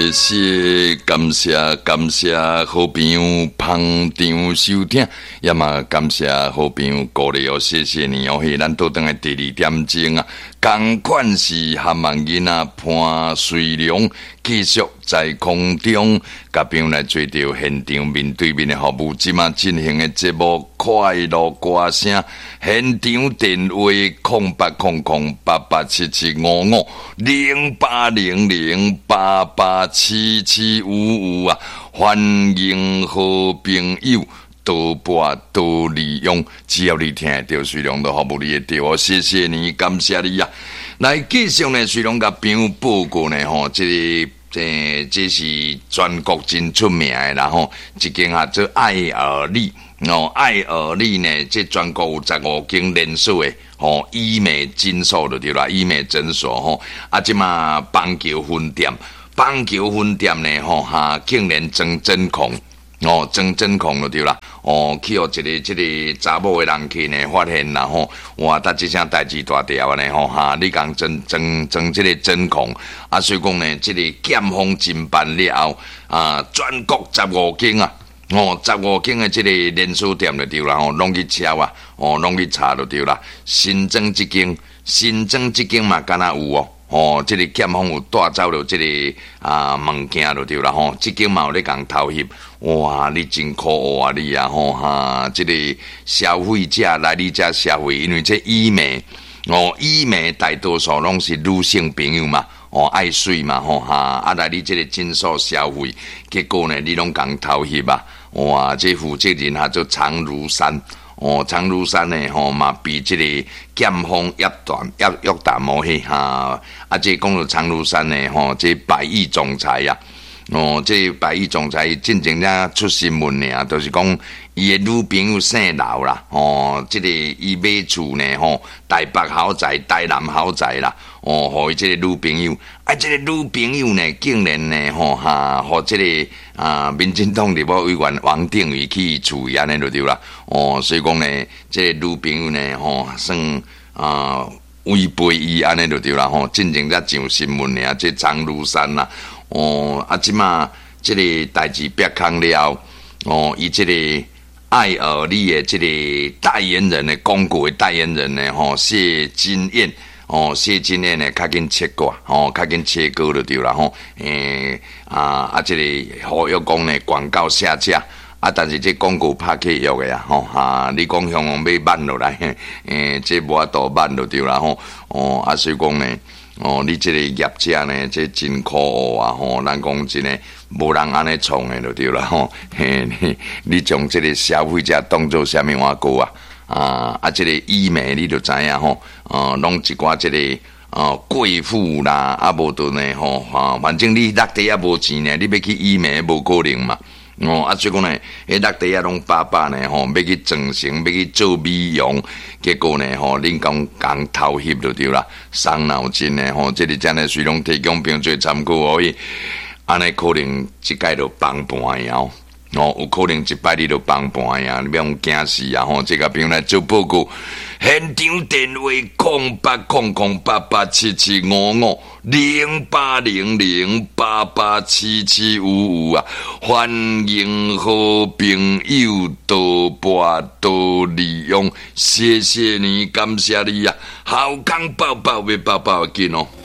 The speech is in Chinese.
谢，感谢好朋友捧场收听，也嘛感谢好朋友鼓励哦，谢谢你哦。咱倒转来第二点钟啊，同款是汉网囡仔潘水龙继续在空中，甲朋友来做到现场面对面的服务，即马进行的节目快乐歌声，现场电话0800887755啊，欢迎好朋友。多播多利用，只要你听得到水龙的服务，你会到哦。谢谢你，感谢你啊！来继续呢，水龙甲朋友报告呢，这是全国真出名的啦吼，一间做爱尔丽哦，爱尔丽呢，这全国有15间连锁的医美诊所就对啦，医美诊所吼，即嘛邦桥分店呢竟然装针孔。装针孔就对啦，去互这个查某的人去呢发现啦吼，哇，这声代志大条呢吼你讲装这个针孔，所以讲呢，这个检方侦办了后全国15间啊，15间的这个连锁店就对啦拢去敲啊，拢去查就对啦，新增一间嘛，敢若有这个检方有带走了这个物件就对啦吼，这间嘛有咧共偷翕，哇，你真可恶啊你啊这个消费者来你遮消费，因为这医美大多数拢是女性朋友嘛，爱水嘛来你这个诊所消费，结果呢你拢共偷翕啊，哇，这负责人做常如山。常如山呢嘛比这个检方约谈无迄这讲到常如山呢这百亿总裁呀这百亿总裁真正才出新闻呢，就是讲伊的女朋友姓刘啦这个伊买厝呢台北豪宅、台南豪宅啦互伊这个女朋友这个女朋友呢竟然呢互这个民进党立法委员王定宇去厝安尼就对啦所以讲呢这个女朋友呢算违背伊安尼就对啦真正才上新闻呢，这张如山啦即马这个代志曝光了伊这个爱尔丽的这个代言人的广告的代言人呢谢金燕谢金燕呢较紧切过较紧切割就对啦这个好要讲呢广告下架但是这广告拍契约的你讲向往要慢落来这无法度慢就对啦所以讲呢你这个业者呢，这真可恶咱讲真的，无人安尼创的就对啦你将这个消费者当作啥物碗糕这个医美你就知影拢一寡这个贵妇啦，无顿呢反正你落地无钱呢，你要去医美无可能嘛。所以讲呢，落地拢爸爸呢要去整形，要去做美容，结果呢恁讲偷翕就对啦，伤脑筋呢这里真的水龙提供并做参考而已，安尼可能一届就崩盘呀有可能一摆你就崩盘呀，你不用惊死这个朋友来做报告，现场电话0800887755欢迎好朋友多播多利用，谢谢你，感谢你好工抱抱要抱抱紧